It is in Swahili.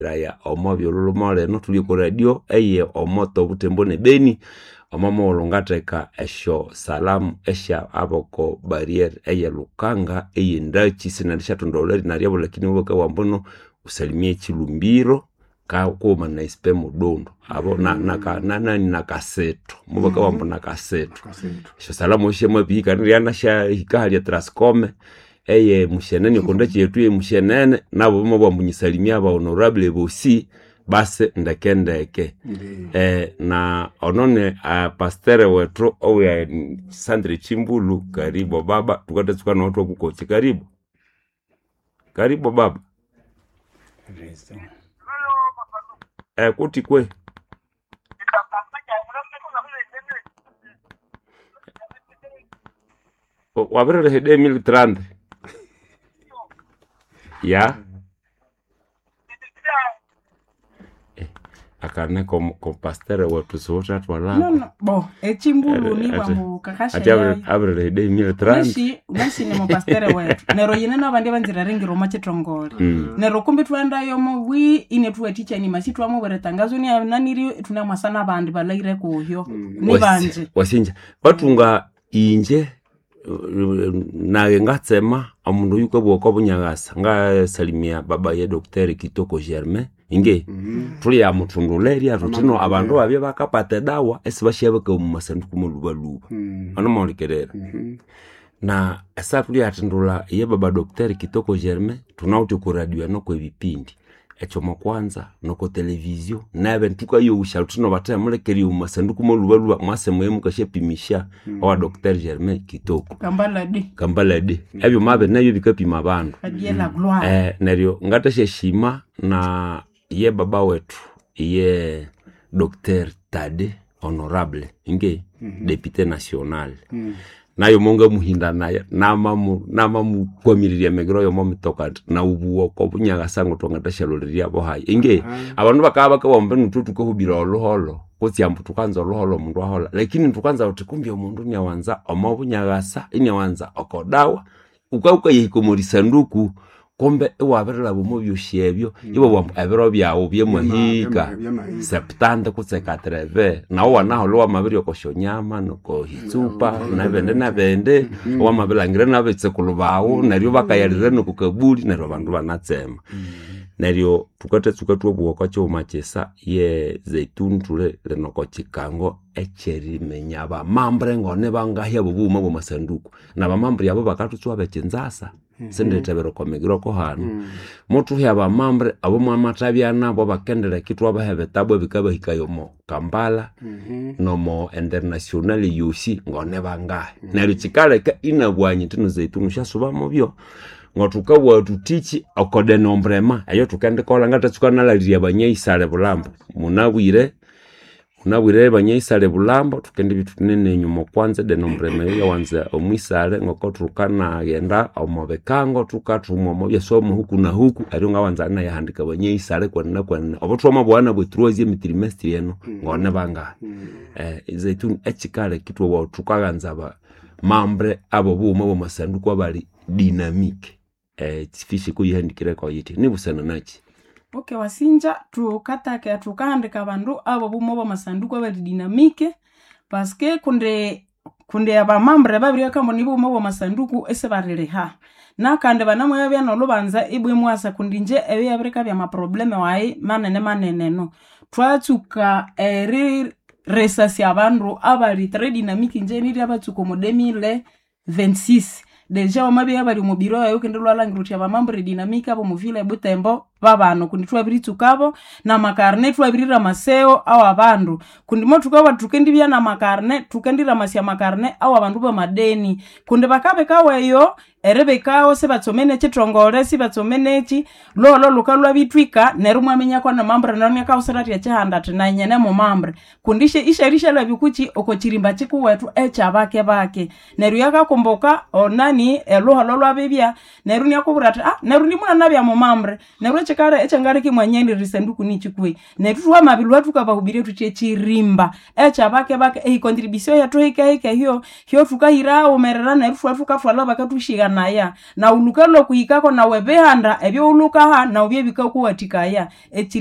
raya omobyo lulumole no tuli ku radio eye omoto butembo ne Beni omama olongateka esho salamu esha aboko barrier eye Lukanga eye ndachi sinalisha tondolari nariabo lakini woka wambono usalimie Chilumbiro ka kuma na ispe mudondo abo na kaseto mubaka wambo na kaseto esho salamu eshe mabika riana sha hikali ya Transcome eye mushenene kondachi yetu ye mushenene nabo mwa munyisalimia aba honorable bosi base ndeke na onone pastere wetu oya Sandri Chimbulu karibu baba tukatesuka na watu wa kukochi karibu baba kuti kwe wabere hede 1030 ya akane kom pastere wetu sote atwala no bo Chimbulu ni bambu kakasha ya abre hede 1030 nasi ni mo pastere wetu nero yene na bandi banzira ringiro machetongole nero kumbe twenda yo mo wi ine tuwe teacher ni masitu amo bere tangazo ni naniri tunamwa sana bandi balaire kuhyo ni banje wasinja batunga inje na ngatsema amundu yuko bwoko bunyagasa nga salimia baba ye Dr. Kitoko Germain inge tuli ya mutunduleri atutino abantu babye bakapate dawa esibashebeka mu masanduku mu lubaluba ano molikerera na asa tuli atindula ye baba Dr. Kitoko Germain tunauti ku radio no ko ebipindi echomo kwanza noko televizio nabe ntuka yo ushalutino bataya mulekeri mu masanduku mu lubaluba mwasemo yemukashe pimisha wa Dr. Germain Kitoko Kambalade ebyo mabe nayo bikapima abantu adiela gloire neryo ngatashe shima na ye baba wetu ye Dr. Tade honorable inge député national nayo monga muhinda naye namamu kwamiriria megro yo momitoka na ubuwo ko bunyaga sango tongatashaloliria bo hayi inge abantu bakaba kawombe ntutu ko hubira oloholo kutsi ambu tukanza oloholo mundu ahola lakini tukanza utikumbi omundu nyawanza omabunyagasa inyawanza okodawa ukauka yikomori sanduku kombe ewaberela bomo byoshebyo ibo wambu abero byawo byemahika septanda kutseka treve na wana lo amabiri okoshonyama noko hitsupa na bende wa mabelangira na betsekulubawo naryo bakayalire noko kabuli naryo bandu banatsema naryo tukatetsuka twobwoko cyo machesa ye zeituntule lenoko chikango echeri menyaba mambre ngone bangahya bubuma bo masanduku na bamambre yabo bakatutswa becenzasa sende tabero kwa migiro ko hano mutu yaba mambre abo mwamatabyana bo bakendera kitwa bahebe tabo bikaba hikayomo Kampala nomo international yusi ngone bangahe nari chikale ka inabwanye tino zeitunu shasuba mubyo ngotuka watu tichi akode nombrema ayo tukende kola ngatatsuka nalaliria banyeisale bulambo munabwire banyeisale bulambo tukende bitunene nyumo kwanza de nombrema yo wanza omwisale ngokotukana agenda omobekango tukatumwa mo byasomo huku na huku arunga wanza na yahandika banyeisale kwanna obotwoma bwana bwetruozie mitrimestri eno ngone banga zeitun echikale kitwa wa tukaganza ba mambre abo buma bo masanduku abali dynamique tifishi kuyihandikire kwa yiti nibusana nachi okay wasinja tukatake tukahandika bandu abo bumo ba masanduku abali dynamique parce que kunde aba mambre babiri akambo nibo bumo ba masanduku esebarere ha nakande banamwe bya no lubanza ibwe mwasa kundinje ebe yabreka bya ma probleme wayi manene no twatsuka resasi abandu abali très dynamique nje ni abatsuko mo 2026 deja wamabe abali mu biro ayo kendelwa langiruti aba mambre dynamique abo mu vile Butembo babano kunditwa biritukabo na makarne twabirira maseo awa abandu kundimo tukaba tukendi bya na makarne tukendira masya makarne awa abandu ba madeni kunde bakabe kaweyo erebekao se batsomene chitongole si batsomene chi lolo lukalwa bitwika nerumwa menya kwa na mambre nanya ka usarati ya chahanda tena nyene mu mambre kundishe isharisha la bikuchi okochirimba chiku wetu echa bake neru yaka komboka onani eloho lolwa bebya neru nya kuburata neru ndimuna nabya mu mambre neru chikara echangare kimwanyeni risanduku ni chikwe netuwa mabilwa tukabahubire tuchechirimba echa bake contribution ya tohika hiyo tukahira omerera na tuwa tukafwala bakatushika naya na ulukalo kuikako na webehanda ebyo ulukaha na ubye bikakuwatikaya